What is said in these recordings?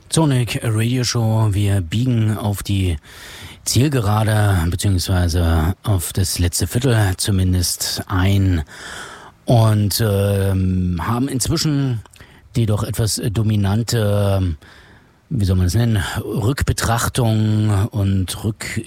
Sonic Radio Show. Wir biegen auf die Zielgerade beziehungsweise auf das letzte Viertel zumindest ein und haben inzwischen die doch etwas dominante, wie soll man es nennen, Rückbetrachtung und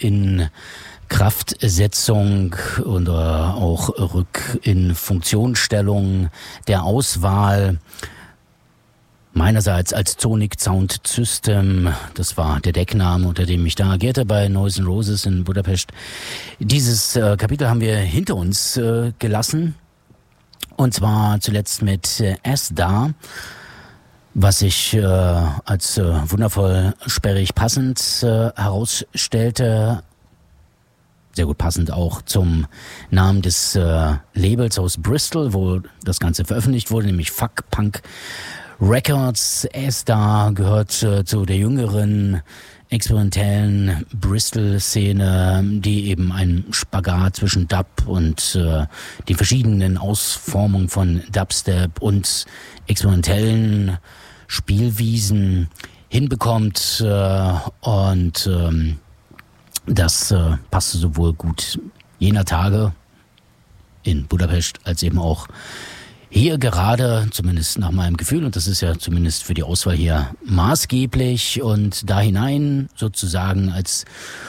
Rück-in-Kraftsetzung und auch Rück-in-Funktionsstellung der Auswahl. Meinerseits als Sonic Sound System, das war der Deckname, unter dem ich da agierte bei Noise & Roses in Budapest. Dieses Kapitel haben wir hinter uns gelassen, und zwar zuletzt mit Asda, was sich als wundervoll sperrig passend herausstellte. Sehr gut passend auch zum Namen des Labels aus Bristol, wo das Ganze veröffentlicht wurde, nämlich Fuck Punk Records. Asda gehört zu der jüngeren experimentellen Bristol-Szene, die eben einen Spagat zwischen Dub und den verschiedenen Ausformungen von Dubstep und experimentellen Spielwiesen hinbekommt, und das passte sowohl gut jener Tage in Budapest als eben auch hier gerade, zumindest nach meinem Gefühl, und das ist ja zumindest für die Auswahl hier maßgeblich, und da hinein sozusagen als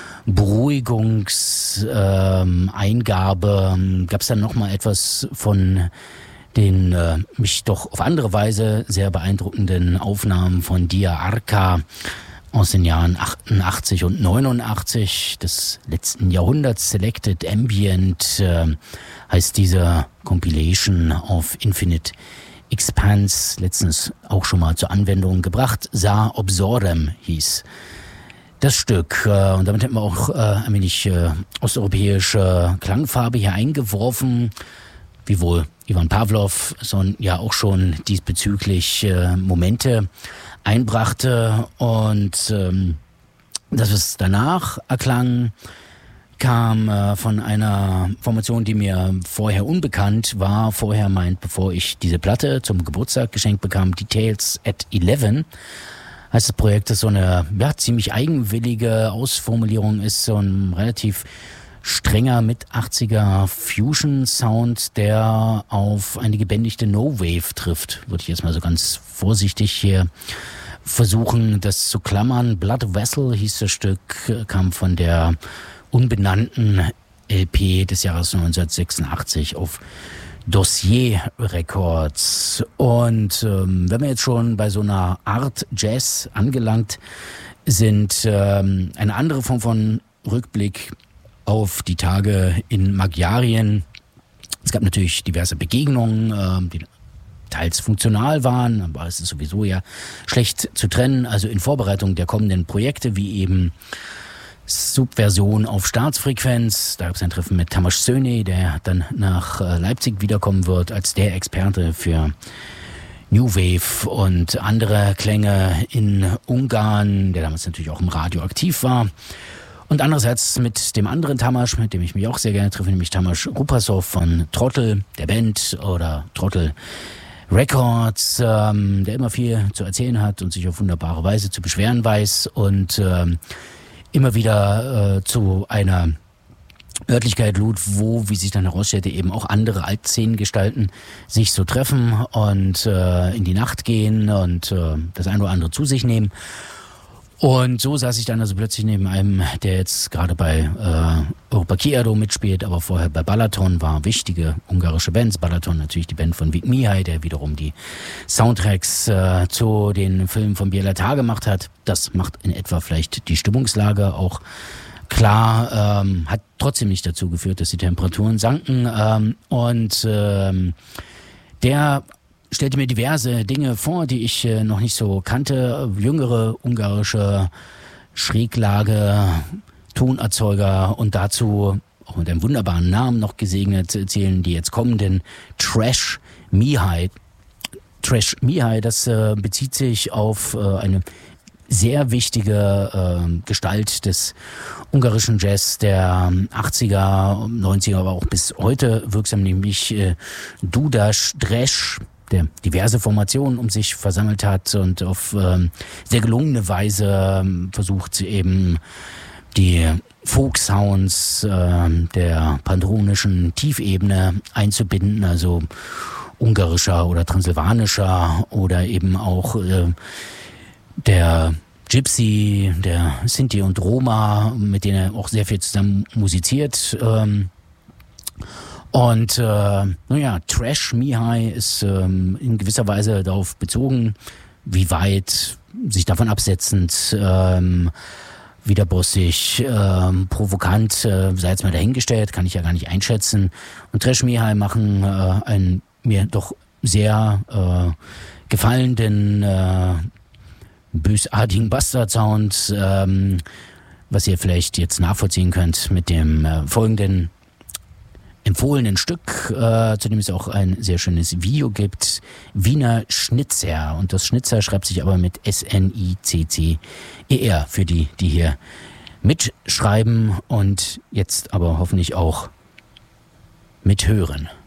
Beruhigungseingabe gab es dann nochmal etwas von den mich doch auf andere Weise sehr beeindruckenden Aufnahmen von Dia Arca aus den Jahren 88 und 89 des letzten Jahrhunderts. Selected Ambient heißt diese Compilation auf Infinite Expanse, letztens auch schon mal zur Anwendung gebracht. Sa Obsorem hieß das Stück, und damit hätten wir auch ein wenig osteuropäische Klangfarbe hier eingeworfen, wiewohl Ivan Pavlov ja auch schon diesbezüglich Momente einbrachte, und das, was danach erklang, kam von einer Formation, die mir vorher unbekannt war. Vorher bevor ich diese Platte zum Geburtstag geschenkt bekam, Details at 11, heißt das Projekt, das so eine ziemlich eigenwillige Ausformulierung ist, so ein relativ strenger mit 80er Fusion-Sound, der auf eine gebändigte No-Wave trifft. Würde ich jetzt mal so ganz vorsichtig hier versuchen, das zu klammern. Blood Vessel hieß das Stück, kam von der unbenannten LP des Jahres 1986 auf Dossier Records. Und wenn wir jetzt schon bei so einer Art Jazz angelangt sind, eine andere Form von Rückblick auf die Tage in Magyarien. Es gab natürlich diverse Begegnungen, die teils funktional waren, aber es ist sowieso ja schlecht zu trennen. Also in Vorbereitung der kommenden Projekte, wie eben Subversion auf Staatsfrequenz. Da gab es ein Treffen mit Tamás Szöny, der dann nach Leipzig wiederkommen wird als der Experte für New Wave und andere Klänge in Ungarn, der damals natürlich auch im Radio aktiv war. Und andererseits mit dem anderen Tamás, mit dem ich mich auch sehr gerne treffe, nämlich Tamás Rupasov von Trottel, der Band, oder Trottel Records, der immer viel zu erzählen hat und sich auf wunderbare Weise zu beschweren weiß und immer wieder zu einer Örtlichkeit lud, wo, wie sich dann herausstellte, eben auch andere Altszenen-Gestalten sich so treffen und in die Nacht gehen und das eine oder andere zu sich nehmen. Und so saß ich dann also plötzlich neben einem, der jetzt gerade bei Europa Kiado mitspielt, aber vorher bei Balaton war, wichtige ungarische Bands. Balaton natürlich die Band von Vik Mihai, der wiederum die Soundtracks zu den Filmen von Béla Tarr gemacht hat. Das macht in etwa vielleicht die Stimmungslage auch klar, hat trotzdem nicht dazu geführt, dass die Temperaturen sanken. Der stellte mir diverse Dinge vor, die ich noch nicht so kannte. Jüngere ungarische Schräglage, Tonerzeuger und dazu auch mit einem wunderbaren Namen noch gesegnet zählen die jetzt kommenden Trash Mihai. Trash Mihai, das bezieht sich auf eine sehr wichtige Gestalt des ungarischen Jazz der 80er, 90er, aber auch bis heute wirksam, nämlich Dudas Dresch, der diverse Formationen um sich versammelt hat und auf sehr gelungene Weise versucht eben die Folk-Sounds der pantonischen Tiefebene einzubinden, also ungarischer oder transsilvanischer oder eben auch der Gypsy, der Sinti und Roma, mit denen er auch sehr viel zusammen musiziert. Trash Mihai ist in gewisser Weise darauf bezogen, wie weit sich davon absetzend, widerbossig, provokant, sei jetzt mal dahingestellt, kann ich ja gar nicht einschätzen. Und Trash Mihai machen einen mir doch sehr gefallenden, bösartigen Bastard-Sound, was ihr vielleicht jetzt nachvollziehen könnt mit dem folgenden empfohlenen Stück, zu dem es auch ein sehr schönes Video gibt, Wiener Schnitzer. Und das Schnitzer schreibt sich aber mit S-N-I-C-C-E-R für die hier mitschreiben und jetzt aber hoffentlich auch mithören.